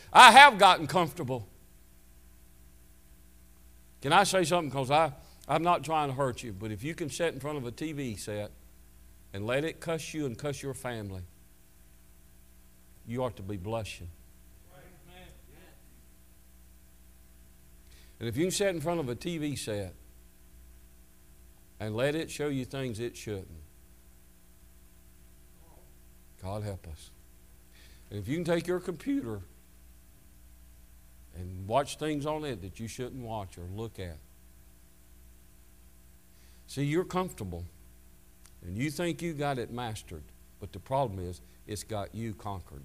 I have gotten comfortable. Can I say something? Because I'm not trying to hurt you, but if you can sit in front of a TV set and let it cuss you and cuss your family, you ought to be blushing. And if you can sit in front of a TV set and let it show you things it shouldn't, God help us. And if you can take your computer and watch things on it that you shouldn't watch or look at. See, you're comfortable and you think you got it mastered, but the problem is it's got you conquered.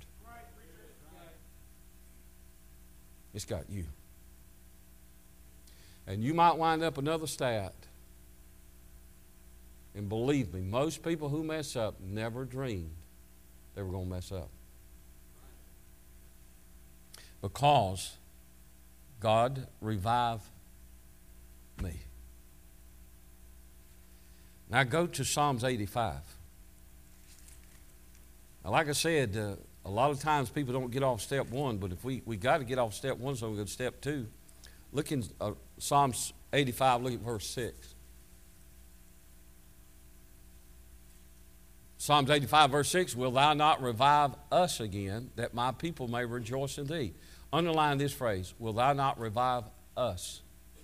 It's got you. And you might wind up another stat. And believe me, most people who mess up never dreamed they were going to mess up. Because God revived me. Now go to Psalms 85. Now, like I said, a lot of times people don't get off step one, but if we got to get off step one, so we go to step two. Look in Psalms 85, look at verse 6. Psalms 85, verse 6, will thou not revive us again, that my people may rejoice in thee? Underline this phrase, will thou not revive us?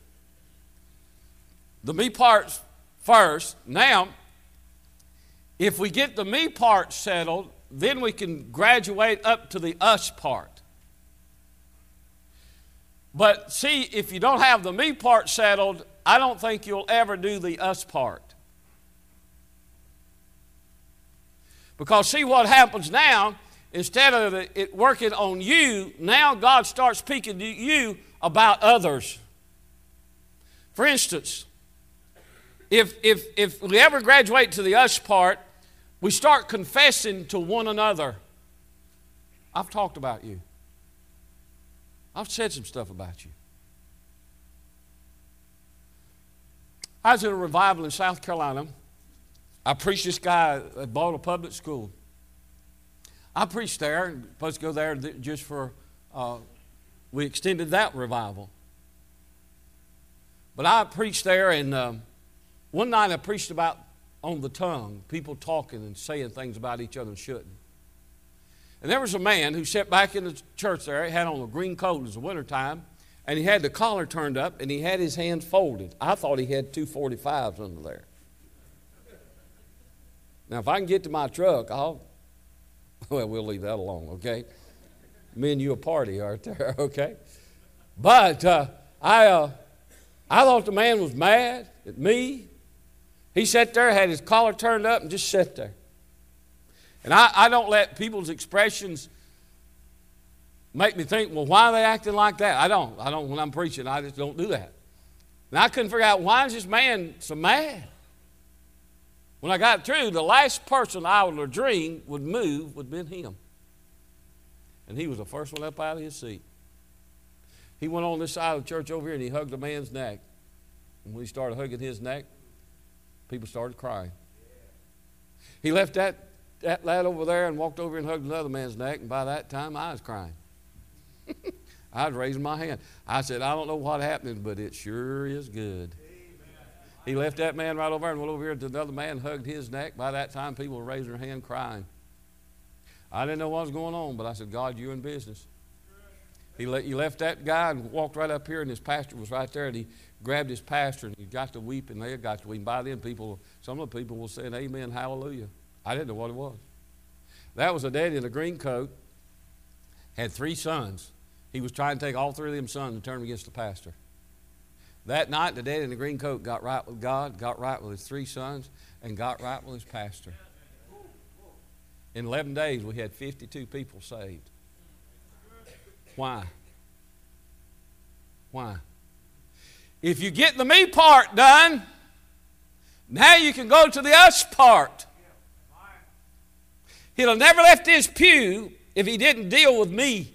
The me part's first. Now, if we get the me part settled, then we can graduate up to the us part. But see, if you don't have the me part settled, I don't think you'll ever do the us part. Because see what happens now, instead of it working on you, now God starts speaking to you about others. For instance, if we ever graduate to the us part, we start confessing to one another. I've talked about you. I've said some stuff about you. I was in a revival in South Carolina. I preached this guy at Baltimore Public School. I preached there, and supposed to go there just for, we extended that revival. But I preached there, and one night I preached about on the tongue, people talking and saying things about each other and shouldn't. And there was a man who sat back in the church there. He had on a green coat. It was the wintertime. And he had the collar turned up, and he had his hands folded. I thought he had 245s under there. Now, if I can get to my truck, well, we'll leave that alone, okay? Me and you a party right there, okay? But I thought the man was mad at me. He sat there, had his collar turned up, and just sat there. And I don't let people's expressions make me think, well, why are they acting like that? I don't. When I'm preaching, I just don't do that. And I couldn't figure out, why is this man so mad? When I got through, the last person I would have dreamed would move would have been him. And he was the first one up out of his seat. He went on this side of the church over here and he hugged the man's neck. And when he started hugging his neck, people started crying. He left that lad over there and walked over and hugged another man's neck, and by that time I was crying. I was raising my hand. I said, I don't know what happened, but it sure is good. He left that man right over there and went over here to another man and hugged his neck. By that time, people were raising their hand crying. I didn't know what was going on, but I said, God, you're in business. He left that guy and walked right up here, and his pastor was right there, and he grabbed his pastor, and he got to weep, and they got to weep. By then, some of the people were saying, amen, hallelujah. I didn't know what it was. That was a daddy in a green coat, had 3 sons. He was trying to take all 3 of them sons and turn them against the pastor. That night, the daddy in the green coat got right with God, got right with his 3 sons, and got right with his pastor. In 11 days, we had 52 people saved. Why? Why? If you get the me part done, now you can go to the us part. He'd have never left his pew if he didn't deal with me.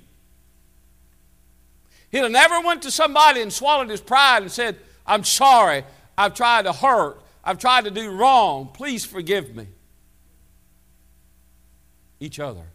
He'd have never went to somebody and swallowed his pride and said, I'm sorry, I've tried to hurt, I've tried to do wrong, please forgive me. Each other.